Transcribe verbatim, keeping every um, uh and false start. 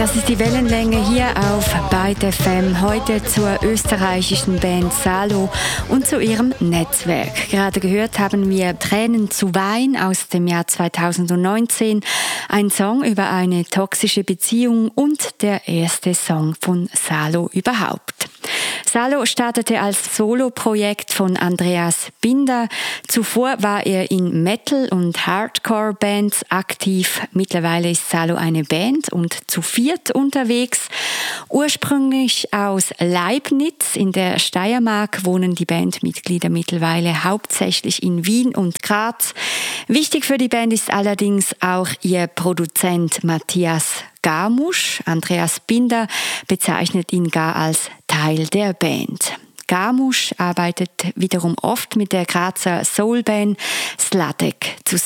Das ist die Wellenlänge hier auf Byte F M. Heute zur österreichischen Band Salo und zu ihrem Netzwerk. Gerade gehört haben wir Tränen zu Wein aus dem Jahr zweitausendneunzehn. Ein Song über eine toxische Beziehung und der erste Song von Salo überhaupt. Salo startete als Soloprojekt von Andreas Binder. Zuvor war er in Metal- und Hardcore-Bands aktiv. Mittlerweile ist Salo eine Band und zu viert unterwegs. Ursprünglich aus Leibnitz in der Steiermark wohnen die Bandmitglieder mittlerweile hauptsächlich in Wien und Graz. Wichtig für die Band ist allerdings auch ihr Produzent Matthias Garmusch. Andreas Binder bezeichnet ihn gar als Teil der Band. Garmusch arbeitet wiederum oft mit der Grazer Soulband Sladek zusammen.